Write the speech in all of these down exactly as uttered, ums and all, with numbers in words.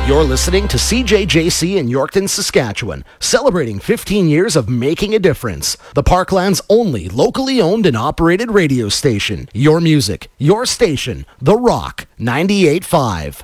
You're listening to C J J C in Yorkton, Saskatchewan, celebrating fifteen years of making a difference. The Parkland's only locally owned and operated radio station. Your music, your station, The Rock ninety-eight point five.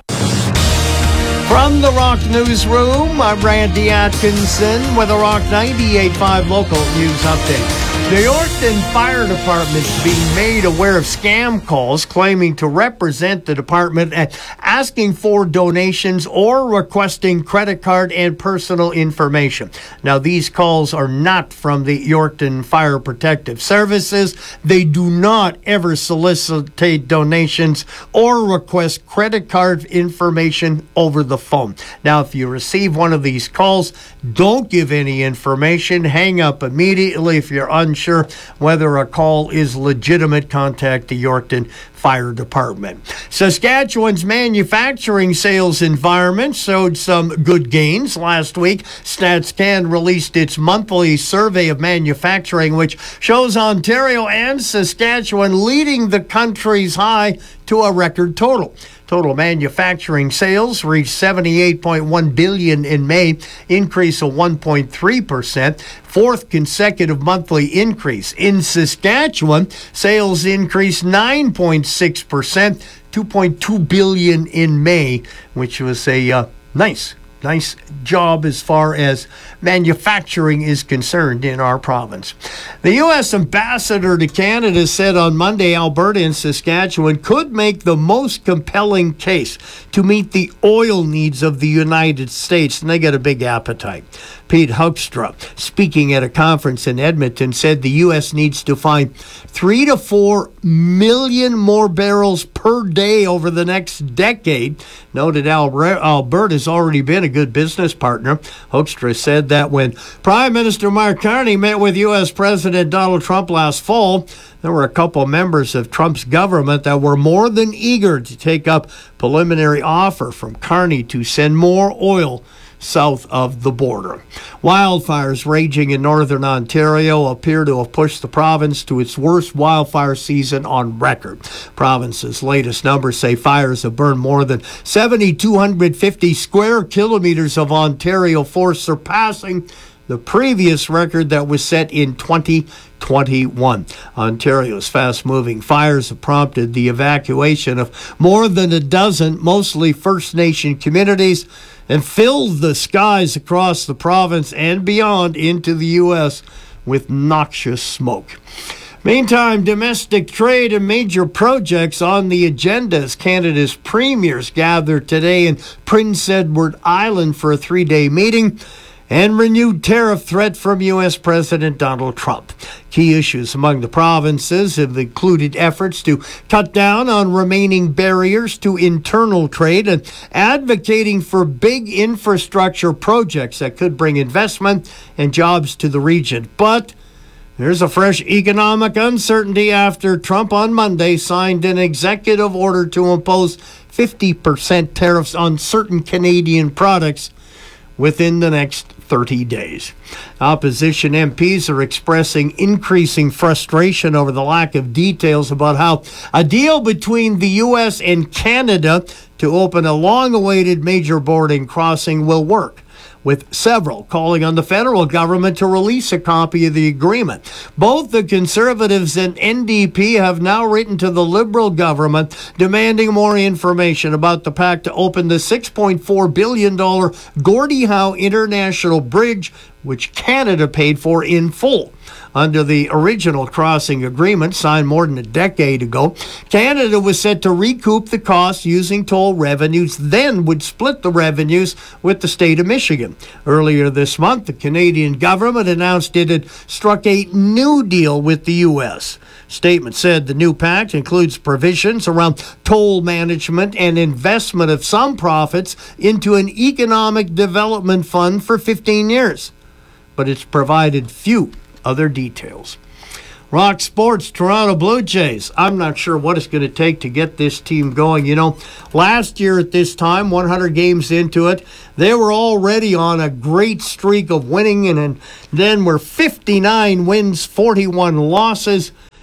From the Rock Newsroom, I'm Randy Atkinson with a Rock ninety-eight point five local news update. The Yorkton Fire Department is being made aware of scam calls claiming to represent the department and asking for donations or requesting credit card and personal information. Now, these calls are not from the Yorkton Fire Protective Services. They do not ever solicit donations or request credit card information over the phone. Now, if you receive one of these calls, don't give any information. Hang up immediately. If you're unsure whether a call is legitimate, contact the Yorkton Fire Department. Saskatchewan's manufacturing sales environment showed some good gains last week. StatsCan released its monthly survey of manufacturing, which shows Ontario and Saskatchewan leading the country's high to a record total. Total manufacturing sales reached seventy-eight point one billion dollars in May, increase of one point three percent, fourth consecutive monthly increase. In Saskatchewan, sales increased nine point six percent, two point two billion dollars in May, which was a uh, nice Nice job as far as manufacturing is concerned in our province. The U S ambassador to Canada said on Monday Alberta and Saskatchewan could make the most compelling case to meet the oil needs of the United States, and they got a big appetite. Pete Hoekstra, speaking at a conference in Edmonton, said the U S needs to find three to four million more barrels per day over the next decade. Noted Alberta's already been a good business partner. Hoekstra said that when Prime Minister Mark Carney met with U S President Donald Trump last fall, there were a couple members of Trump's government that were more than eager to take up preliminary offer from Carney to send more oil south of the border. Wildfires raging in northern Ontario appear to have pushed the province to its worst wildfire season on record. Province's latest numbers say fires have burned more than seven thousand two hundred fifty square kilometers of Ontario forest, surpassing the previous record that was set in twenty twenty-one. Ontario's fast-moving fires have prompted the evacuation of more than a dozen, mostly First Nation communities, and filled the skies across the province and beyond into the U S with noxious smoke. Meantime, domestic trade and major projects on the agenda as Canada's premiers gather today in Prince Edward Island for a three-day meeting, and renewed tariff threat from U S President Donald Trump. Key issues among the provinces have included efforts to cut down on remaining barriers to internal trade and advocating for big infrastructure projects that could bring investment and jobs to the region. But there's a fresh economic uncertainty after Trump on Monday signed an executive order to impose fifty percent tariffs on certain Canadian products within the next thirty days. Opposition M Ps are expressing increasing frustration over the lack of details about how a deal between the U S and Canada to open a long-awaited major boarding crossing will work, with several calling on the federal government to release a copy of the agreement. Both the Conservatives and N D P have now written to the Liberal government demanding more information about the pact to open the six point four billion dollars Gordie Howe International Bridge, which Canada paid for in full. Under the original crossing agreement signed more than a decade ago, Canada was set to recoup the costs using toll revenues, then would split the revenues with the state of Michigan. Earlier this month, the Canadian government announced it had struck a new deal with the U S. Statement said the new pact includes provisions around toll management and investment of some profits into an economic development fund for fifteen years. But it's provided few other details. Rock Sports, Toronto Blue Jays. I'm not sure what it's going to take to get this team going. You know, last year at this time, one hundred games into it, they were already on a great streak of winning, and then were fifty-nine wins, forty-one losses.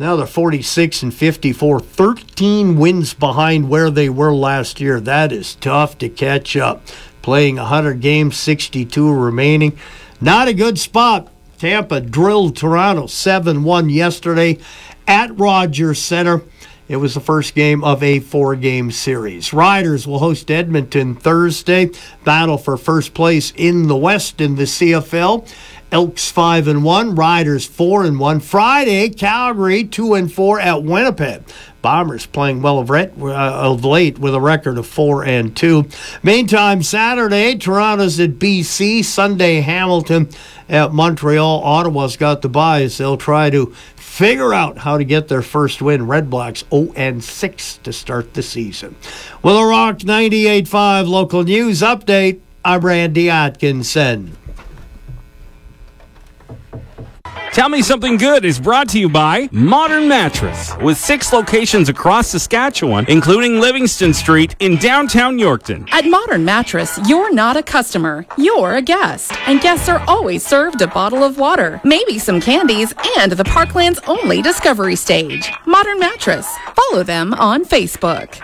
Now they're forty-six and fifty-four, thirteen wins behind where they were last year. That is tough to catch up. Playing one hundred games, sixty-two remaining. Not a good spot. Tampa drilled Toronto seven one yesterday at Rogers Center. It was the first game of a four-game series. Riders will host Edmonton Thursday. Battle for first place in the West in the C F L. Elks five and one, Riders four and one. Friday, Calgary two and four at Winnipeg. Bombers playing well of, ret- uh, of late with a record of four and two. Meantime, Saturday, Toronto's at B C. Sunday, Hamilton at Montreal. Ottawa's got the buys. They'll try to figure out how to get their first win. Red Blacks oh and six to start the season. With a Rock ninety-eight point five local news update, I'm Randy Atkinson. Tell Me Something Good is brought to you by Modern Mattress, with six locations across Saskatchewan, including Livingston Street in downtown Yorkton. At Modern Mattress, you're not a customer, you're a guest. And guests are always served a bottle of water, maybe some candies, and the Parkland's only discovery stage. Modern Mattress. Follow them on Facebook.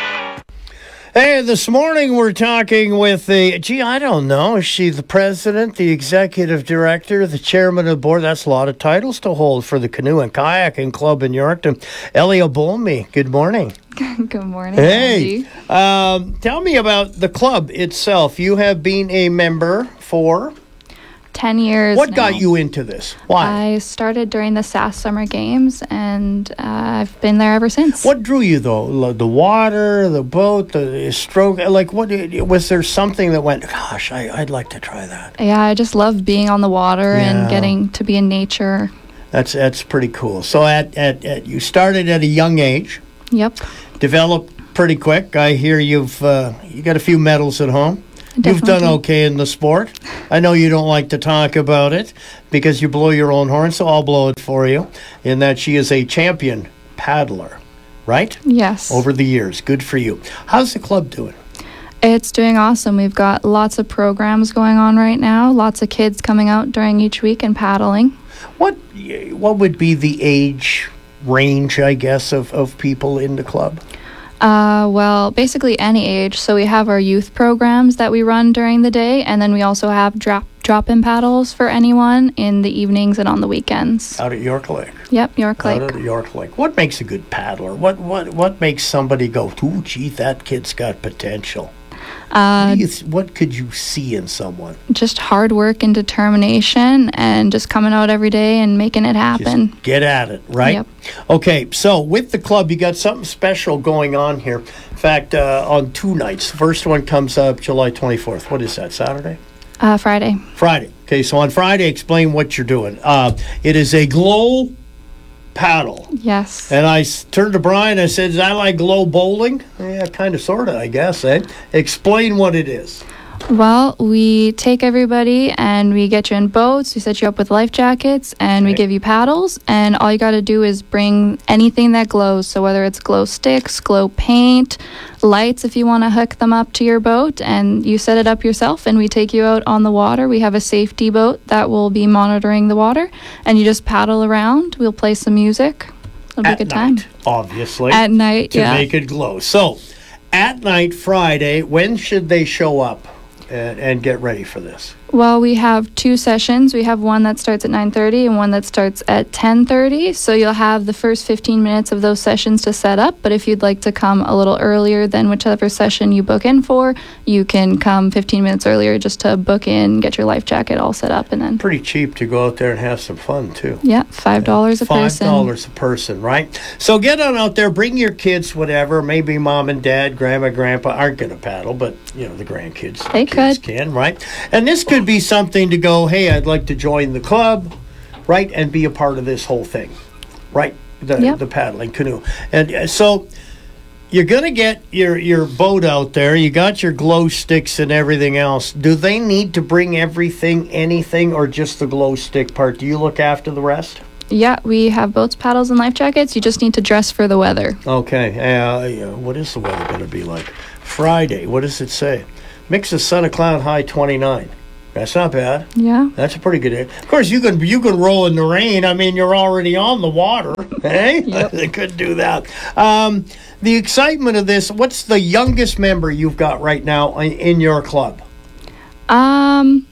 Hey, this morning we're talking with the, gee, I don't know, is she the president, the executive director, the chairman of the board? That's a lot of titles to hold for the Canoe and Kayaking Club in Yorkton. Elia Bolmy, good morning. Good morning. Hey, um, tell me about the club itself. You have been a member for ten years What now. got you into this? Why? I started during the S A S Summer Games, and uh, I've been there ever since. What drew you, though? The water, the boat, the stroke? Like, what was there something that went, gosh, I, I'd like to try that? Yeah, I just love being on the water Yeah. and getting to be in nature. That's that's pretty cool. So at, at, at you started at a young age, Yep. developed pretty quick. I hear you've uh, you got a few medals at home. You've done Definitely. okay in the sport. I know you don't like to talk about it because you blow your own horn, so I'll blow it for you. In that she is a champion paddler, right? Yes. Over the years. Good for you. How's the club doing? It's doing awesome. We've got lots of programs going on right now, lots of kids coming out during each week and paddling. What what would be the age range, I guess, of, of people in the club? Uh, well, basically any age. So we have our youth programs that we run during the day, and then we also have drop drop-in paddles for anyone in the evenings and on the weekends. Out at York Lake. Yep, York Lake. Out at York Lake. What makes a good paddler? What what what makes somebody go, ooh, gee, that kid's got potential? Uh, what, do you th- what could you see in someone? just hard work and determination, and just coming out every day and making it happen. Just get at it, right? Yep. Okay, so with the club, you got something special going on here. In fact, uh, on two nights. The first one comes up July twenty-fourth. What is that, Saturday? Uh, Friday. Friday. Okay, so on Friday, explain what you're doing. Uh, it is a glow paddle. Yes. And I s- turned to Brian, I said, is that like glow bowling? Yeah, kind of, sort of, I guess, eh? Explain what it is. Well, we take everybody and we get you in boats. We set you up with life jackets, and we Okay. give you paddles. And all you got to do is bring anything that glows. So whether it's glow sticks, glow paint, lights, if you want to hook them up to your boat, and you set it up yourself. And we take you out on the water. We have a safety boat that will be monitoring the water, and you just paddle around. We'll play some music. It'll be a At good night, time. obviously. At night, to yeah. make it glow. So, at night, Friday, when should they show up and, and get ready for this? Well, we have two sessions. We have one that starts at nine thirty and one that starts at ten thirty. So you'll have the first fifteen minutes of those sessions to set up. But if you'd like to come a little earlier than whichever session you book in for, you can come fifteen minutes earlier just to book in, get your life jacket all set up, and then, Pretty cheap to go out there and have some fun, too. yeah, five dollars a person. Five dollars a person, right? So get on out there, bring your kids, whatever. Maybe mom and dad, grandma, grandpa aren't going to paddle, but you know the grandkids, They kids could. can, right? And this could be something to go, hey, I'd like to join the club, right, and be a part of this whole thing, right? The Yep. the paddling canoe, and uh, so. You're going to get your, your boat out there. You got your glow sticks and everything else. Do they need to bring everything, anything, or just the glow stick part? Do you look after the rest? Yeah, we have boats, paddles, and life jackets. You just need to dress for the weather. Okay. Uh, yeah, what is the weather going to be like? Friday. What does it say? Mix of sun, a cloud, high twenty-nine. That's not bad. Yeah. That's a pretty good. Of course, you can you can roll in the rain. I mean, you're already on the water. Hey, Yep. They could do that. Um, the excitement of this. What's the youngest member you've got right now in, in your club? Um,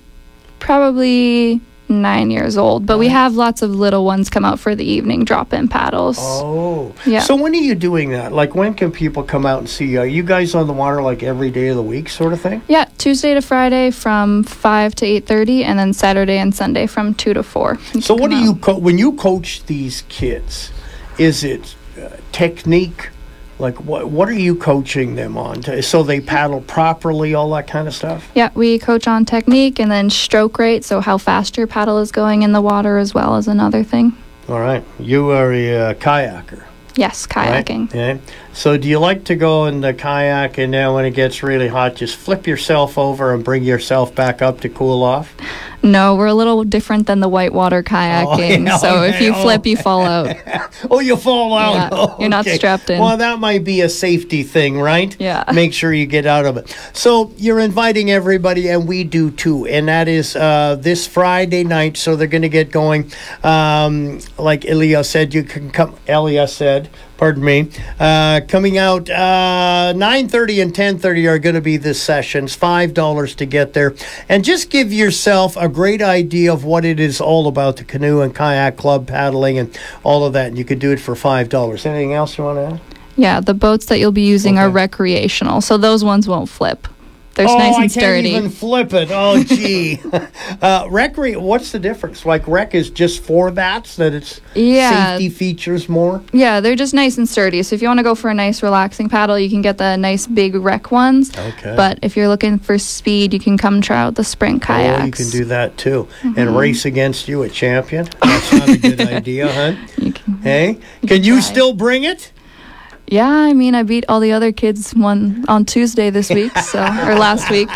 probably nine years old, but we have lots of little ones come out for the evening drop-in paddles. Oh, Yeah. So when are you doing that? Like, when can people come out and see you? Are you guys on the water like every day of the week, sort of thing? Yeah, Tuesday to Friday from five to eight thirty, and then Saturday and Sunday from two to four. You So can what do come you out. co- when you coach these kids? Is it uh, technique? Like, what what are you coaching them on? To, so they paddle properly, all that kind of stuff? Yeah, we coach on technique and then stroke rate, so how fast your paddle is going in the water as well as another thing. All right. You are a uh, kayaker. Yes, right? kayaking. Yeah. So do you like to go in the kayak and then when it gets really hot, just flip yourself over and bring yourself back up to cool off? No, we're a little different than the whitewater kayaking. yeah, so if okay. you flip, Oh. you fall out. Oh, you fall out. Yeah, Oh, you're not okay. strapped in. Well, that might be a safety thing, right? Yeah. Make sure you get out of it. So you're inviting everybody, and we do too. And that is uh, this Friday night. So they're going to get going. Um, like Elia said, you can come. Elia said, pardon me. Uh, coming out uh, nine thirty and ten thirty are going to be the sessions. five dollars to get there. And just give yourself a great idea of what it is all about, the canoe and kayak club paddling and all of that. And you could do it for five dollars. Anything else you want to add? Yeah, the boats that you'll be using are Okay. recreational, so those ones won't flip. They're oh, nice and I sturdy. can't even flip it. Oh, gee. uh, recre- what's the difference? Like, rec is just for that, so that it's Yeah. safety features more? Yeah, they're just nice and sturdy. So if you want to go for a nice relaxing paddle, you can get the nice big rec ones. Okay. But if you're looking for speed, you can come try out the sprint kayaks. Oh, you can do that, too. And race against you at Champion? That's not a good idea, huh? You can- Hey? Can you try. still bring it? Yeah, I mean, I beat all the other kids one on Tuesday this week, so or last week.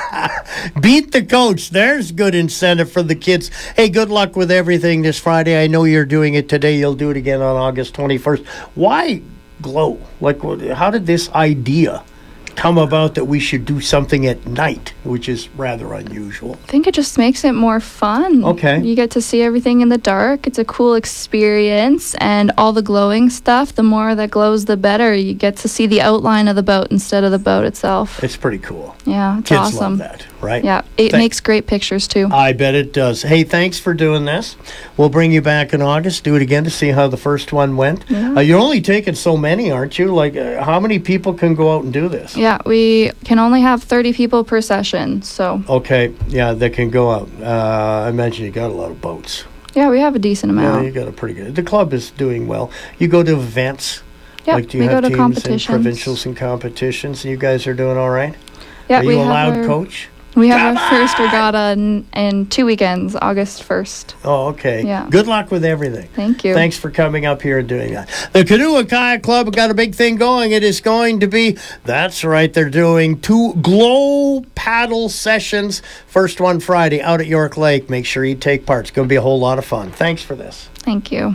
Beat the coach. There's good incentive for the kids. Hey, good luck with everything this Friday. I know you're doing it today. You'll do it again on August twenty-first. Why Glow? Like, what- how did this idea come about that we should do something at night, which is rather unusual? I think it just makes it more fun. Okay. You get to see everything in the dark. It's a cool experience, and all the glowing stuff, the more that glows, the better. You get to see the outline of the boat instead of the boat itself. It's pretty cool. Yeah, it's Kids awesome. love that, right? Yeah, it Thank- makes great pictures too. I bet it does. Hey, thanks for doing this. We'll bring you back in August. Do it again to see how the first one went. Yeah. Uh, you're only taking so many, aren't you? Like, uh, how many people can go out and do this? Yeah, we can only have thirty people per session, so Okay, yeah, that can go out. Uh, I imagine you got a lot of boats. yeah, we have a decent Yeah, amount. you got a pretty good. The club is doing well. You go to events. Yeah, like, do you we go have to teams competitions. and provincials and competitions? You guys are doing all right. Yeah, are we you have allowed, our, coach? We have our first regatta in, in two weekends, August first. Oh, okay. Yeah. Good luck with everything. Thank you. Thanks for coming up here and doing that. The Canoe and Kayak Club have got a big thing going. It is going to be, that's right, they're doing two glow paddle sessions. First one Friday out at York Lake. Make sure you take part. It's going to be a whole lot of fun. Thanks for this. Thank you.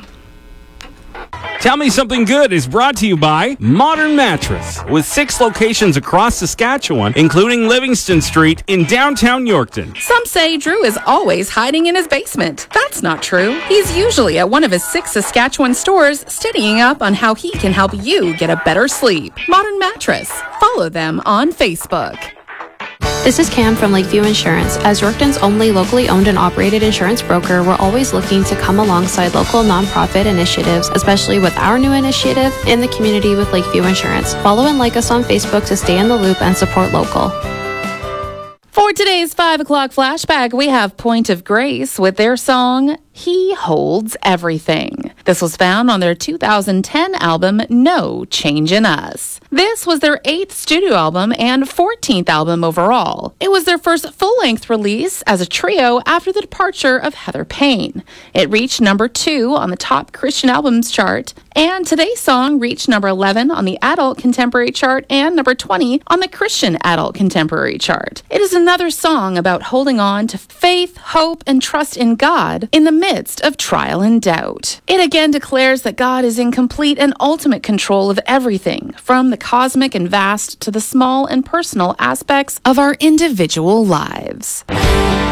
Tell Me Something Good is brought to you by Modern Mattress, with six locations across Saskatchewan, including Livingston Street in downtown Yorkton. Some say Drew is always hiding in his basement. That's not true. He's usually at one of his six Saskatchewan stores, studying up on how he can help you get a better sleep. Modern Mattress. Follow them on Facebook. This is Cam from Lakeview Insurance. As Yorkton's only locally owned and operated insurance broker, we're always looking to come alongside local nonprofit initiatives, especially with our new initiative in the community with Lakeview Insurance. Follow and like us on Facebook to stay in the loop and support local. For today's five o'clock flashback, we have Point of Grace with their song, He Holds Everything. This was found on their two thousand ten album, No Change in Us. This was their eighth studio album and fourteenth album overall. It was their first full-length release as a trio after the departure of Heather Payne. It reached number two on the top Christian albums chart, and today's song reached number eleven on the adult contemporary chart and number twenty on the Christian adult contemporary chart. It is another song about holding on to faith, hope, and trust in God in the midst of trial and doubt. It again declares that God is in complete and ultimate control of everything, from the cosmic and vast to the small and personal aspects of our individual lives.